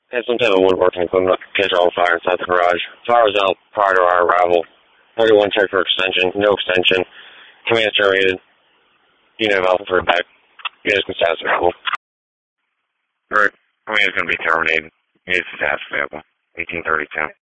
Had some type of woodworking equipment catch all fire inside the garage. Fire was out prior to our arrival. 31 checked for extension. No extension. Command terminated. Unit Alpha for back. Unit can status available. Right. Command is going to be terminated. Unit status available. 1832.